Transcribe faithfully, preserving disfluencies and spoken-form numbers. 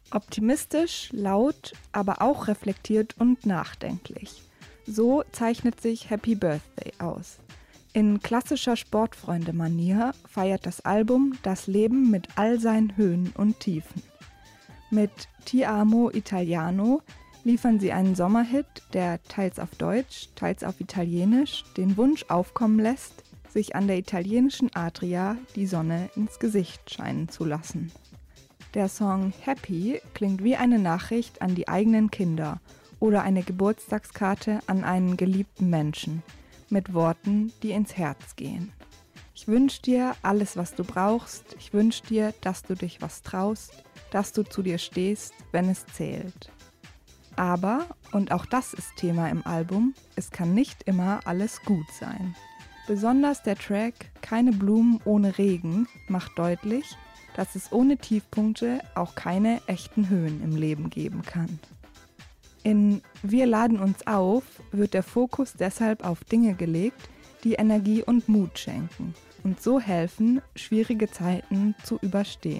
Optimistisch, laut, aber auch reflektiert und nachdenklich. So zeichnet sich Happy Birthday aus. In klassischer Sportfreunde-Manier feiert das Album das Leben mit all seinen Höhen und Tiefen. Mit Ti amo Italiano liefern sie einen Sommerhit, der teils auf Deutsch, teils auf Italienisch den Wunsch aufkommen lässt, sich an der italienischen Adria die Sonne ins Gesicht scheinen zu lassen. Der Song Happy klingt wie eine Nachricht an die eigenen Kinder oder eine Geburtstagskarte an einen geliebten Menschen, mit Worten, die ins Herz gehen. Ich wünsch dir alles, was du brauchst. Ich wünsch dir, dass du dich was traust, dass du zu dir stehst, wenn es zählt. Aber, und auch das ist Thema im Album, es kann nicht immer alles gut sein. Besonders der Track Keine Blumen ohne Regen macht deutlich, dass es ohne Tiefpunkte auch keine echten Höhen im Leben geben kann. In Wir laden uns auf wird der Fokus deshalb auf Dinge gelegt, die Energie und Mut schenken und so helfen, schwierige Zeiten zu überstehen.